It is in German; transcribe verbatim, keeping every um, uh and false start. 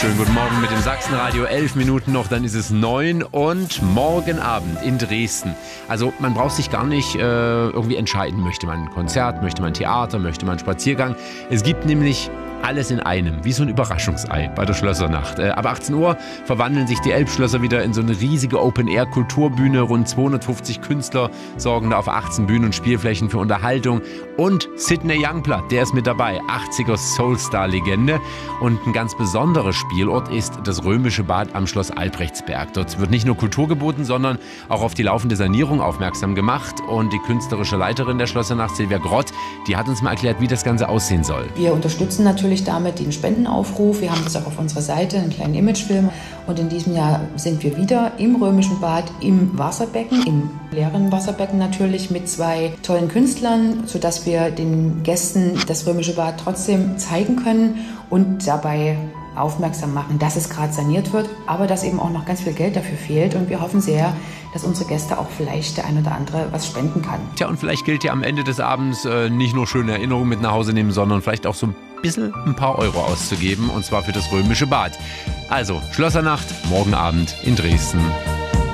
Schönen guten Morgen mit dem Sachsenradio. Elf Minuten noch, dann ist es neun und morgen Abend in Dresden. Also man braucht sich gar nicht äh, irgendwie entscheiden, möchte man ein Konzert, möchte man Theater, möchte man einen Spaziergang. Es gibt nämlich alles in einem, wie so ein Überraschungsei bei der Schlössernacht. Äh, ab achtzehn Uhr verwandeln sich die Elbschlösser wieder in so eine riesige Open-Air-Kulturbühne. Rund zweihundertfünfzig Künstler sorgen da auf achtzehn Bühnen und Spielflächen für Unterhaltung. Und Sidney Youngblood, der ist mit dabei, achtziger Soulstar-Legende. Und ein ganz besonderer Spielort ist das Römische Bad am Schloss Albrechtsberg. Dort wird nicht nur Kultur geboten, sondern auch auf die laufende Sanierung aufmerksam gemacht. Und die künstlerische Leiterin der Schlössernacht, Silvia Grott, die hat uns mal erklärt, wie das Ganze aussehen soll. Wir unterstützen natürlich damit den Spendenaufruf. Wir haben das auch auf unserer Seite, einen kleinen Imagefilm. Und in diesem Jahr sind wir wieder im Römischen Bad, im Wasserbecken, im leeren Wasserbecken natürlich, mit zwei tollen Künstlern, sodass wir den Gästen das Römische Bad trotzdem zeigen können und dabei aufmerksam machen, dass es gerade saniert wird, aber dass eben auch noch ganz viel Geld dafür fehlt. Und wir hoffen sehr, dass unsere Gäste auch vielleicht der ein oder andere was spenden kann. Tja, und vielleicht gilt ja am Ende des Abends äh, nicht nur schöne Erinnerungen mit nach Hause nehmen, sondern vielleicht auch so ein bisschen ein paar Euro auszugeben, und zwar für das Römische Bad. Also, Schlössernacht, morgen Abend in Dresden.